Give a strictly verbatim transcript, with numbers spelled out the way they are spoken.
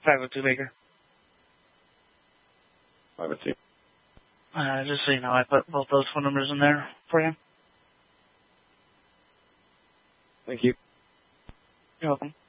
five oh two Baker. five oh two. Uh, just so you know, I put both those phone numbers in there for you. Thank you. You're welcome.